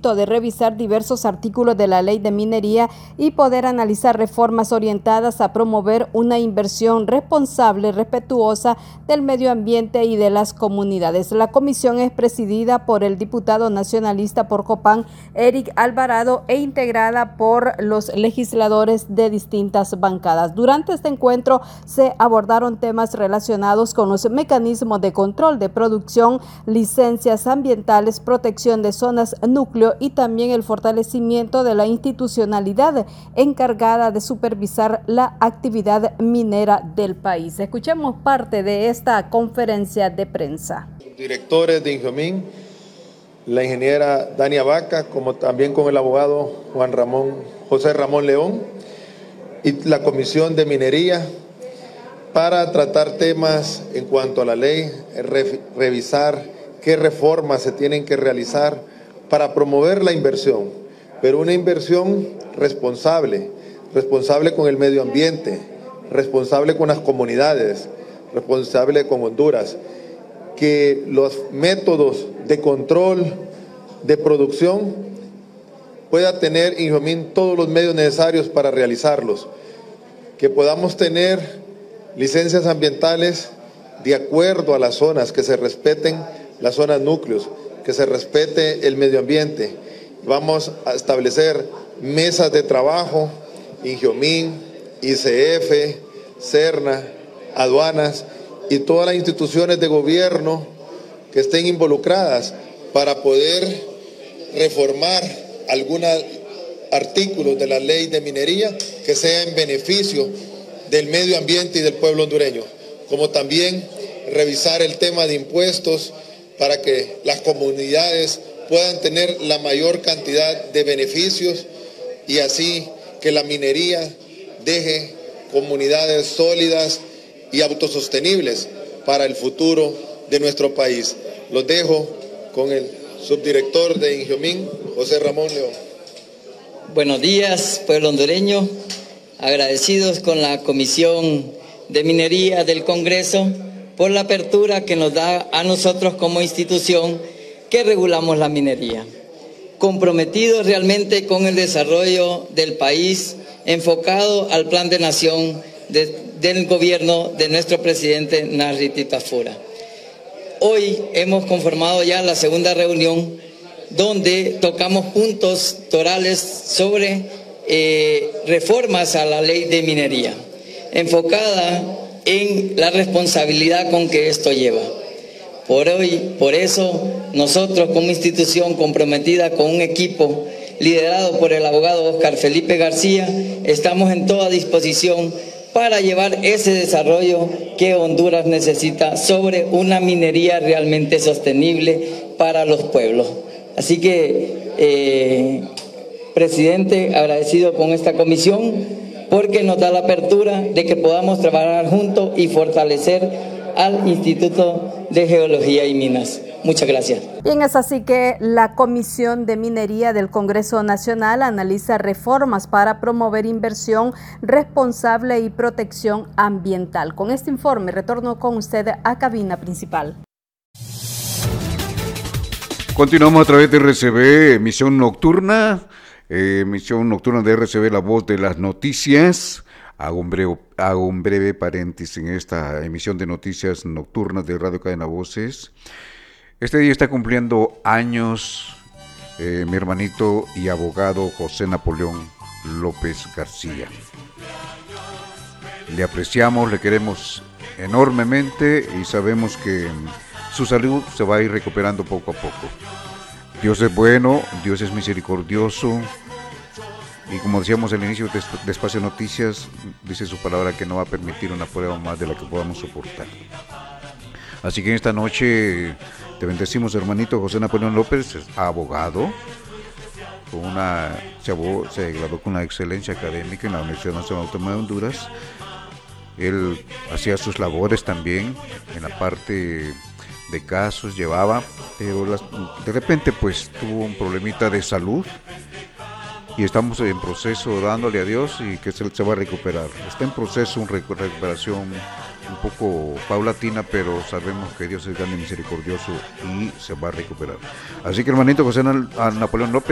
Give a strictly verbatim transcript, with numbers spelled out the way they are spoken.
propósito de revisar diversos artículos de la Ley de Minería y poder analizar reformas orientadas a promover una inversión responsable, respetuosa del medio ambiente y de las comunidades. La comisión es presidida por el diputado nacionalista por Copán, Eric Alvarado, e integrada por los legisladores de distintas bancadas. Durante este encuentro se abordaron temas relacionados con los mecanismos de control de producción, licencias ambientales, protección de zonas núcleo y también el fortalecimiento de la institucionalidad encargada de supervisar la actividad minera del país. Escuchemos parte de esta conferencia de prensa. Directores de Injomín, la ingeniera Dania Vaca, como también con el abogado Juan Ramón, José Ramón León, y la Comisión de Minería, para tratar temas en cuanto a la ley, re, revisar qué reformas se tienen que realizar para promover la inversión, pero una inversión responsable, responsable con el medio ambiente, responsable con las comunidades, responsable con Honduras, que los métodos de control de producción pueda tener Injomín todos los medios necesarios para realizarlos, que podamos tener licencias ambientales de acuerdo a las zonas, que se respeten las zonas núcleos, que se respete el medio ambiente. Vamos a establecer mesas de trabajo, Injomín, I C F, Serna, aduanas y todas las instituciones de gobierno que estén involucradas para poder reformar algunos artículos de la ley de minería que sea en beneficio del medio ambiente y del pueblo hondureño, como también revisar el tema de impuestos para que las comunidades puedan tener la mayor cantidad de beneficios y así que la minería deje comunidades sólidas y autosostenibles para el futuro de nuestro país. Los dejo con el subdirector de Injomín, José Ramón León. Buenos días, pueblo hondureño. Agradecidos con la Comisión de Minería del Congreso por la apertura que nos da a nosotros como institución que regulamos la minería. Comprometidos realmente con el desarrollo del país, enfocado al plan de nación de, del gobierno de nuestro presidente Narri Titafura. Hoy hemos conformado ya la segunda reunión donde tocamos puntos torales sobre Eh, reformas a la ley de minería, enfocada en la responsabilidad con que esto lleva. Por hoy, por eso, nosotros como institución comprometida con un equipo liderado por el abogado Oscar Felipe García, estamos en toda disposición para llevar ese desarrollo que Honduras necesita sobre una minería realmente sostenible para los pueblos. Así que, eh, Presidente, agradecido con esta comisión porque nos da la apertura de que podamos trabajar juntos y fortalecer al Instituto de Geología y Minas. Muchas gracias. Bien, es así que la Comisión de Minería del Congreso Nacional analiza reformas para promover inversión responsable y protección ambiental. Con este informe retorno con usted a cabina principal. Continuamos a través de R C B, emisión nocturna. Eh, emisión nocturna de R C B, la voz de las noticias. Hago un breve, hago un breve paréntesis en esta emisión de noticias nocturnas de Radio Cadena Voces. Este día está cumpliendo años eh, mi hermanito y abogado José Napoleón López García. Le apreciamos, le queremos enormemente y sabemos que su salud se va a ir recuperando poco a poco. Dios es bueno, Dios es misericordioso y como decíamos al inicio de Espacio Noticias, dice su palabra que no va a permitir una prueba más de la que podamos soportar. Así que esta noche te bendecimos, hermanito José Napoleón López, es abogado, con una, se, abogó, se graduó con una excelencia académica en la Universidad Nacional Autónoma de Honduras. Él hacía sus labores también en la parte de casos, llevaba, pero las, de repente pues tuvo un problemita de salud y estamos en proceso dándole a Dios y que se, se va a recuperar. Está en proceso una recuperación un poco paulatina, pero sabemos que Dios es grande y misericordioso y se va a recuperar. Así que hermanito José Napoleón López,